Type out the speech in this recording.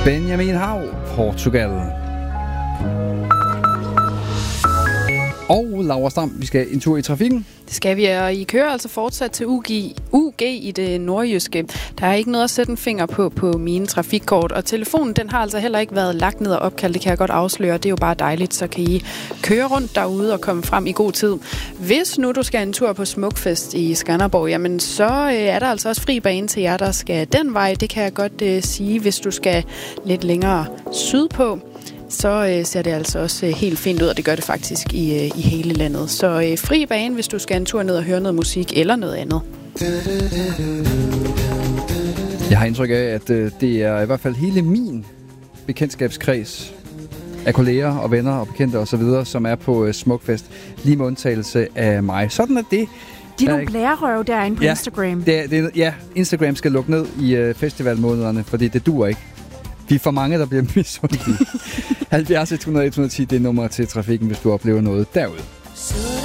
Benjamin Hav, Portugal. Og Laura Stam, vi skal en tur i trafikken. Det skal vi, og I kører altså fortsat til UG i det nordjyske. Der er ikke noget at sætte en finger på mine trafikkort, og telefonen den har altså heller ikke været lagt ned og opkaldt. Det kan jeg godt afsløre, det er jo bare dejligt, så kan I køre rundt derude og komme frem i god tid. Hvis nu du skal en tur på Smukfest i Skanderborg, jamen så er der altså også fri bane til jer, der skal den vej. Det kan jeg godt sige, hvis du skal lidt længere sydpå. Så ser det altså også helt fint ud, og det gør det faktisk i hele landet. Så fri bane, hvis du skal en tur ned og høre noget musik eller noget andet. Jeg har indtryk af, at det er i hvert fald hele min bekendtskabskreds af kolleger og venner og bekendte osv., som er på Smukfest, lige med undtagelse af mig. Sådan er det. De er nogle blærerøve derinde på Instagram. Instagram skal lukke ned i festivalmånederne, fordi det duer ikke. Vi er for mange, der bliver misundelige. 70 100 110, det er nummer til trafikken, hvis du oplever noget derude.